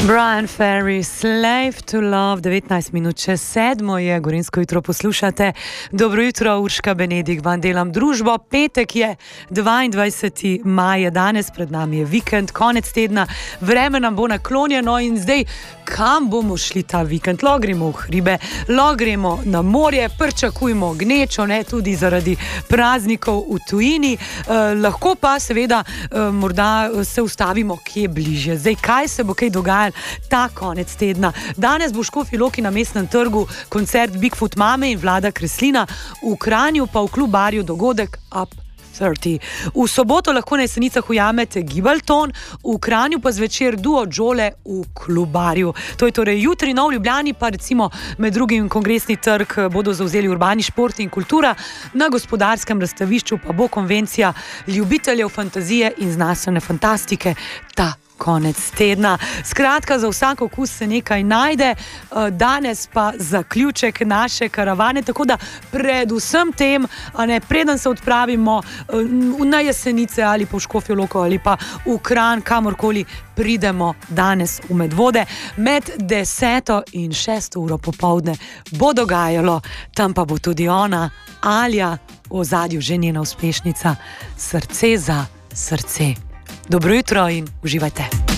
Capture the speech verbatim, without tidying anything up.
Brian Ferry, Slave to Love, devetnajst minut čez sedmo je, Gorenjsko jutro poslušate. Dobro jutro, Urška Benedik, vam delam družbo. Petek je, dvaindvajseti maj je danes, pred nami je vikend, konec tedna, vreme nam bo naklonjeno in zdaj, kam bomo šli ta vikend? Lo gremo v hribe, lo gremo na morje, pričakujmo gnečo, ne, tudi zaradi praznikov v tujini, eh, lahko pa seveda eh, morda se ustavimo kje bliže. Zdaj, kaj se bo kaj dogajalo ta konec tedna? Danes bo v Škofji Loki na Mestnem trgu koncert Bigfoot Mame in Vlada Kreslina, v Kranju pa v klubarju dogodek Up trideset. V soboto lahko na Jesenicah ujamete Gibalton, v Kranju pa zvečer duo Džole v klubarju. To je torej jutri, no, v Ljubljani pa recimo med drugim Kongresni trg bodo zavzeli urbani šport in kultura, na Gospodarskem razstavišču pa bo konvencija ljubiteljev fantazije in znanstvene fantastike ta konec tedna. Skratka, za vsak okus se nekaj najde, danes pa zaključek naše karavane, tako da predvsem tem, a ne, preden se odpravimo na Jesenice ali pa v Škofjo Loko ali pa v Kranj, kamorkoli pridemo danes v Medvode, med deseto in šesto uro popoldne bo dogajalo, tam pa bo tudi ona, Alja, v ozadju že njena uspešnica Srce za srce. Dobro jutro in uživajte.